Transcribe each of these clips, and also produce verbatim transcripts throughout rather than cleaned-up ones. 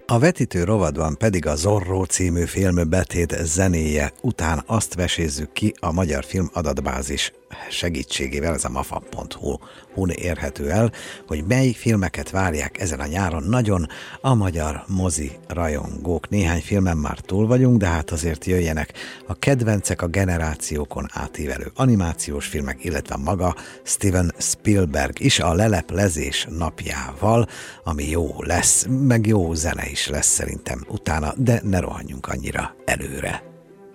A vetítő rovadban pedig a Zorro című film betét zenéje után azt vesézzük ki a Magyar Film Adatbázis segítségével, ez a mafa pont hu-n érhető el, hogy mely filmeket várják ezen a nyáron nagyon a magyar mozi rajongók. Néhány filmen már túl vagyunk, de hát azért jöjjenek a kedvencek, a generációkon átívelő animációs filmek, illetve maga Steven Spielberg is a leleplezés napjával, ami jó lesz, meg jó zene is lesz szerintem utána, de ne rohanjunk annyira előre.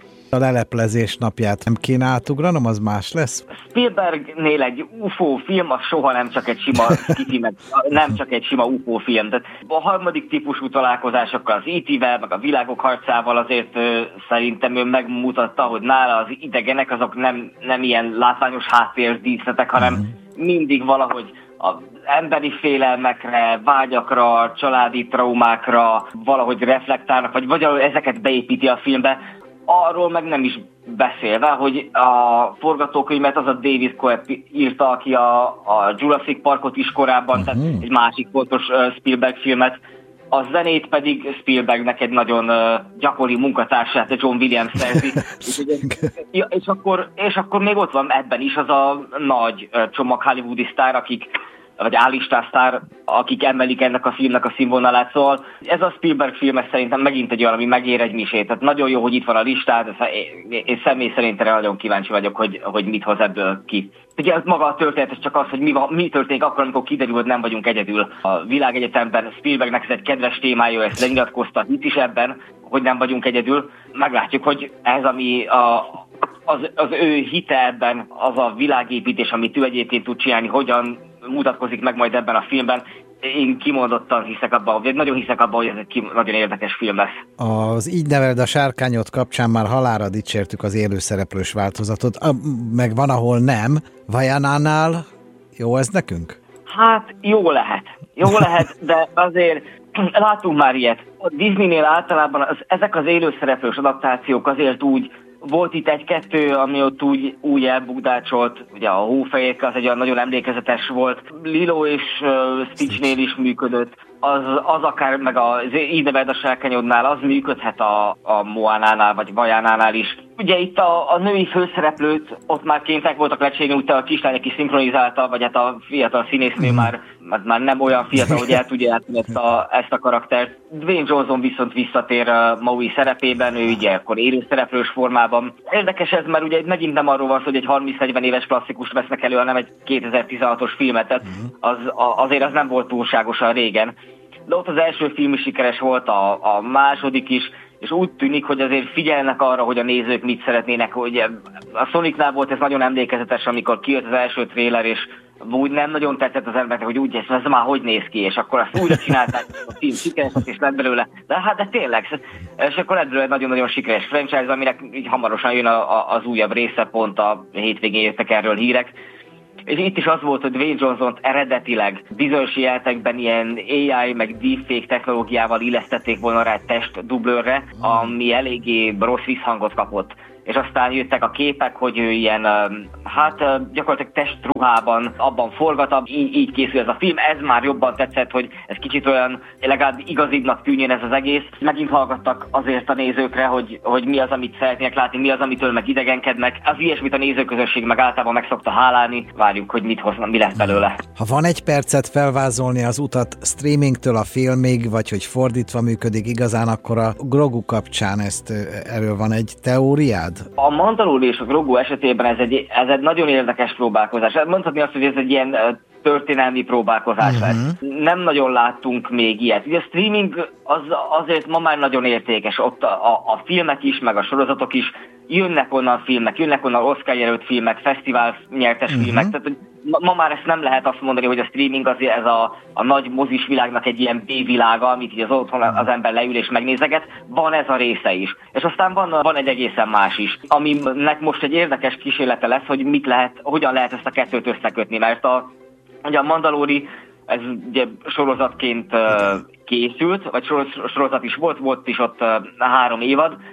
A leleplezés napját nem kéne átugranom, az más lesz? Spielbergnél egy u f o film, az soha nem csak egy sima skifi, meg nem csak egy sima u f o film. Tehát a harmadik típusú találkozásokkal, az í té-vel, meg a Világok harcával azért ö, szerintem ő megmutatta, hogy nála az idegenek azok nem, nem ilyen látványos háttérdíszletek, hanem mm. mindig valahogy az emberi félelmekre, vágyakra, családi traumákra valahogy reflektálnak, vagy, vagy ezeket beépíti a filmbe. Arról meg nem is beszélve, hogy a forgatókönyvet az a David Coeb írta, aki a, a Jurassic Parkot is korábban, uh-huh. tehát egy másik fontos uh, Spielberg filmet. A zenét pedig Spielbergnek egy nagyon uh, gyakori munkatársát, John Williams szerzi. és, és, és, akkor, és akkor még ott van ebben is az a nagy uh, csomag hollywoodi sztár, akik vagy állistás sztár, akik emelik ennek a filmnek a színvonalát. Szóval ez a Spielberg film, ez szerintem megint egy olyan, ami megér egy misét. Tehát nagyon jó, hogy itt van a listát, és személy szerint erre nagyon kíváncsi vagyok, hogy, hogy mit hoz ebből ki. Ugye maga a történet, ez csak az, hogy mi, mi történik akkor, amikor kiderül, hogy nem vagyunk egyedül. A világegyetemben Spielbergnek ez egy kedves témája, ezt lenyilatkozta, itt is ebben, hogy nem vagyunk egyedül. Meglátjuk, hogy ez, ami a, az, az ő hite ebben, az a világépítés, amit ő egyébként tud csinálni, hogyan mutatkozik meg majd ebben a filmben. Én kimondottan hiszek abban, vagy nagyon hiszek abban, hogy ez egy nagyon érdekes film lesz. Az Így neveld a sárkányot kapcsán már halálra dicsértük az élőszereplős változatot, meg van, ahol nem. Vajánánál jó ez nekünk? Hát jó lehet. Jó lehet, de azért látunk már ilyet. A Disneynél általában az, ezek az élőszereplős adaptációk azért úgy volt itt egy-kettő, ami ott úgy, úgy elbukdácsolt, ugye a Hófehérke az egy olyan nagyon emlékezetes volt, Lilo és uh, Stitchnél is működött, az, az akár, meg az Így neveld a sárkányodnál az működhet a, a Moánánál, vagy Vajánánál is. Ugye itt a, a női főszereplőt, ott már kénytek voltak lecserélni, utána a kislány, aki szinkronizálta, vagy hát a fiatal színésznő már, már nem olyan fiatal, hogy el tudja játszani ezt a, ezt a karaktert. Dwayne Johnson viszont visszatér a Maui szerepében, ő ugye akkor élőszereplős formában. Érdekes ez, mert ugye megint nem arról van szó, hogy egy harminc-negyven éves klasszikust vesznek elő, hanem egy kétezer-tizenhatos filmet, tehát az, azért az nem volt túlságosan régen. De ott az első film is sikeres volt, a, a második is, és úgy tűnik, hogy azért figyelnek arra, hogy a nézők mit szeretnének. Hogy a Sonicnál volt ez nagyon emlékezetes, amikor kijött az első tréler, és úgy nem nagyon tetszett az embernek, hogy úgy, ez már hogy néz ki, és akkor azt újra csinálták, a film sikeres és lett belőle. De hát de tényleg, és akkor lett belőle nagyon-nagyon sikeres franchise, aminek így hamarosan jön a, a, az újabb része, pont a hétvégén jöttek erről hírek. És itt is az volt, hogy Dwayne Johnson-t eredetileg bizonyos jelentekben ilyen á i meg deepfake technológiával illesztették volna rá egy testdublőrre, ami eléggé rossz visszhangot kapott. És aztán jöttek a képek, hogy ő ilyen, hát gyakorlatilag testruhában abban forgat, így, így készül ez a film. Ez már jobban tetszett, hogy ez kicsit olyan legalább igazibbnak tűnjön ez az egész. Megint hallgattak azért a nézőkre, hogy, hogy mi az, amit szeretnének látni, mi az, amitől meg idegenkednek. Az ilyesmit a nézőközösség meg általában meg szokta hálálni. Várjuk, hogy mit hoznak, mi lesz belőle. Ha van egy percet felvázolni az utat streamingtől a filmig, vagy hogy fordítva működik igazán, akkor a Grogu kapcsán ezt, erről van egy teóriád? A Mandalorian és a Grogu esetében ez egy, ez egy nagyon érdekes próbálkozás. Mondhatni azt, hogy ez egy ilyen történelmi próbálkozás uh-huh. lesz. Nem nagyon láttunk még ilyet. Ugye a streaming az azért ma már nagyon értékes. Ott a, a, a filmek is, meg a sorozatok is, jönnek onnan filmek, jönnek onnan Oscar jelölt filmek, fesztivál nyertes uh-huh. filmek. Tehát ma, ma már ezt nem lehet azt mondani, hogy a streaming az ez a, a nagy mozis világnak egy ilyen B-világa, amit így az otthon az ember leül és megnézeget. Van ez a része is. És aztán van, van egy egészen más is, aminek most egy érdekes kísérlete lesz, hogy mit lehet, hogyan lehet ezt a kettőt összekötni, mert a ugye a Mandalori, ez ugye sorozatként uh, készült, vagy sorozat is volt, volt is ott uh, három évad.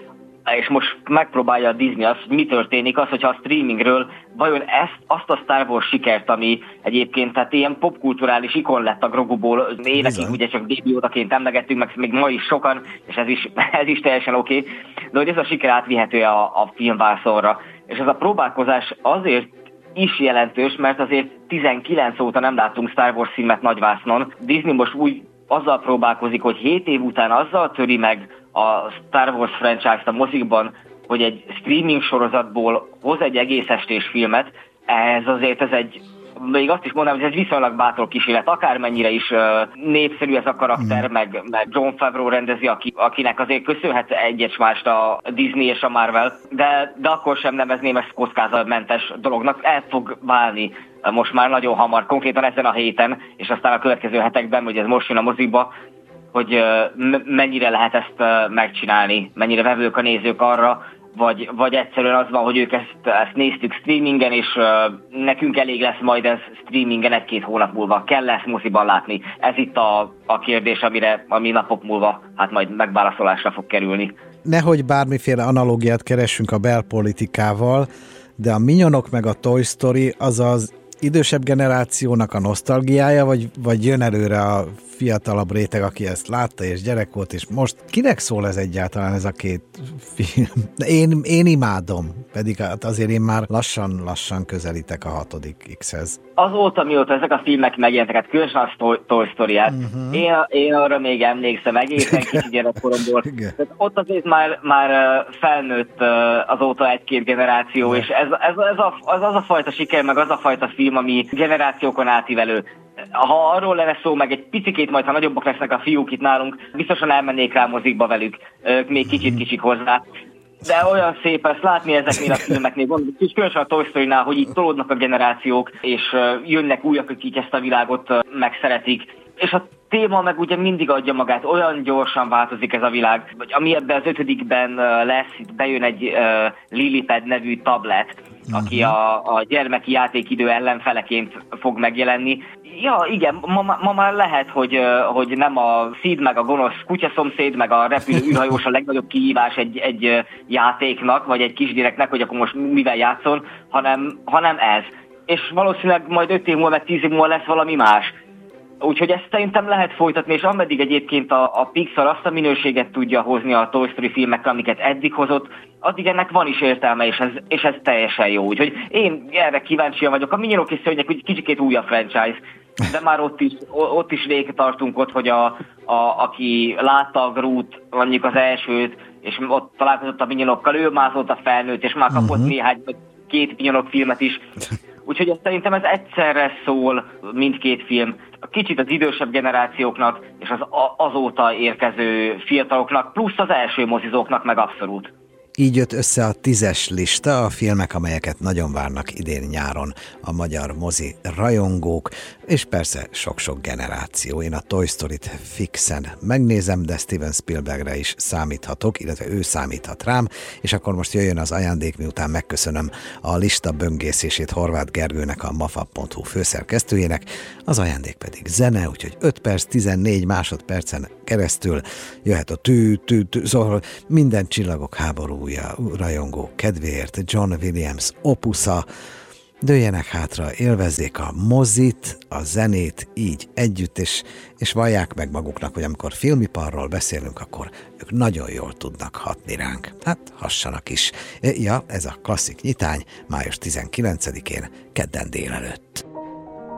és most megpróbálja a Disney azt, hogy mi történik az, hogyha a streamingről vajon ezt, azt a Star Wars sikert, ami egyébként tehát ilyen popkulturális ikon lett a Groguból, évekig ugye csak débiótaként emlegettünk, meg még ma is sokan, és ez is, ez is teljesen oké, okay, de hogy ez a siker átvihető a, a filmvászonra. És ez a próbálkozás azért is jelentős, mert azért tizenkilenc óta nem láttunk Star Wars filmet nagyvásznon. Disney most úgy azzal próbálkozik, hogy hét év után azzal töri meg a Star Wars franchise-t a mozikban, hogy egy streaming sorozatból hoz egy egész estés filmet. Ez azért ez egy, még azt is mondanám, hogy ez viszonylag bátor kísérlet, akármennyire is uh, népszerű ez a karakter, mm. meg, meg Jon Favreau rendezi, aki, akinek azért köszönhet egyet mást a Disney és a Marvel, de, de akkor sem nevezném ezt kockázatmentes dolognak. El fog válni most már nagyon hamar, konkrétan ezen a héten, és aztán a következő hetekben, hogy ez most jön a mozikba, hogy uh, mennyire lehet ezt uh, megcsinálni, mennyire vevők a nézők arra, Vagy, vagy egyszerűen az van, hogy ők ezt, ezt néztük streamingen, és uh, nekünk elég lesz majd ez streamingen egy-két hónap múlva. Kell lesz moziban látni. Ez itt a, a kérdés, amire, ami napok múlva hát majd megválaszolásra fog kerülni. Nehogy bármiféle analógiát keressünk a belpolitikával, de a Minyonok meg a Toy Story az az idősebb generációnak a nosztalgiája, vagy, vagy jön előre a fiatalabb réteg, aki ezt látta, és gyerek volt, és most kinek szól ez egyáltalán, ez a két film? Én, én imádom, pedig azért én már lassan-lassan közelítek a hatodik X-hez. Azóta, mióta ezek a filmek megjelentek, hát különösen a Toy Story-át, uh-huh. én, én arra még emlékszem, egészen kicsi gyerekkoromból. Ott azért már, már felnőtt azóta egy-két generáció, uh-huh. és ez, ez, ez a, az, az a fajta siker, meg az a fajta film, ami generációkon átívelő. Ha arról lenne szó, meg egy picikét majd, ha nagyobbak lesznek a fiúk itt nálunk, biztosan elmennék rá mozikba velük, ők még kicsit-kicsik hozzá. De olyan szép ezt látni ezeknél a filmeknél, és különösen a Toy Story-nál, hogy itt tolódnak a generációk, és jönnek újak, akik ezt a világot megszeretik. És a téma meg ugye mindig adja magát, olyan gyorsan változik ez a világ, hogy ami ebben az ötödikben lesz, itt bejön egy uh, Lilypad nevű tablet, uh-huh. aki a, a gyermeki játékidő ellenfeleként fog megjelenni. Ja, igen, ma, ma már lehet, hogy, hogy nem a Sid meg a gonosz kutyaszomszéd, meg a repülő űrhajós a legnagyobb kihívás egy, egy játéknak, vagy egy kisgyereknek, hogy akkor most mivel játszon, hanem, hanem ez. És valószínűleg majd öt év múlva, meg tíz év múlva lesz valami más. Úgyhogy ezt szerintem lehet folytatni, és ameddig egyébként a, a Pixar azt a minőséget tudja hozni a Toy Story filmekkel, amiket eddig hozott, addig ennek van is értelme, és ez, és ez teljesen jó. Úgyhogy én erre kíváncsian vagyok. A Minions és Szörnyek úgy kicsikét újabb franchise, de már ott is, ott is rég tartunk ott, hogy a, a, aki látta a Groot, mondjuk az elsőt, és ott találkozott a Minionsokkal, ő mázott a felnőtt, és már kapott uh-huh. néhány, két Minions filmet is. Úgyhogy szerintem ez egyszerre szól mindkét film. Kicsit az idősebb generációknak, és az azóta érkező fiataloknak, plusz az első mozizóknak meg abszolút. Így jött össze a tízes lista, a filmek, amelyeket nagyon várnak idén nyáron a magyar mozi rajongók, és persze sok-sok generáció. Én a Toy Story-t fixen megnézem, de Steven Spielbergre is számíthatok, illetve ő számíthat rám, és akkor most jöjjön az ajándék, miután megköszönöm a lista böngészését Horváth Gergőnek, a mafab pont hu főszerkesztőjének, az ajándék pedig zene, úgyhogy öt perc, tizennégy másodpercen keresztül jöhet a tű, tű, tű, szóval minden csillagok háború rajongó kedvéért John Williams opusza. Dőljenek hátra, élvezzék a mozit, a zenét így együtt, és, és vallják meg maguknak, hogy amikor filmiparról beszélünk, akkor ők nagyon jól tudnak hatni ránk. Hát hassanak is. Ja, ez a klasszik nyitány május tizenkilencedikén, kedden délelőtt.